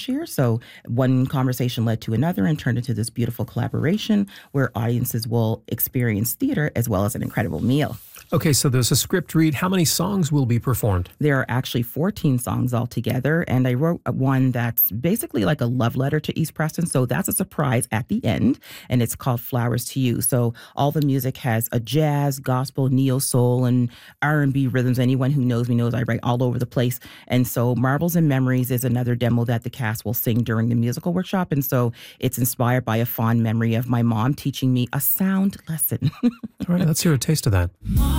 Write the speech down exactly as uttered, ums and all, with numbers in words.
year. So one conversation led to another and turned into this beautiful collaboration where audiences will experience theater as well as an incredible meal. Okay, so there's a script read. How many songs will be performed? There are actually fourteen songs altogether, and I wrote one that's basically like a love letter to East Preston, so that's a surprise at the end, and it's called Flowers to You. So all the music has a jazz, gospel, neo-soul, and R and B rhythms. Anyone who knows me knows I write all over the place, and so Marbles and Memories is another demo that the cast will sing during the musical workshop, and so it's inspired by a fond memory of my mom teaching me a sound lesson. All right, let's hear a taste of that.